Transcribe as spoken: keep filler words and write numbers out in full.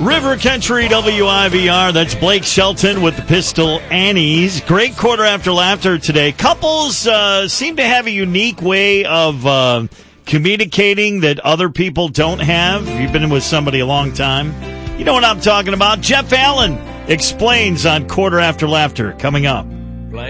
River Country W I V R. That's Blake Shelton with the Pistol Annies. Great quarter after laughter today. Couples uh, seem to have a unique way of uh, communicating that other people don't have. If you've been with somebody a long time, you know what I'm talking about. Jeff Allen explains on Quarter After Laughter coming up.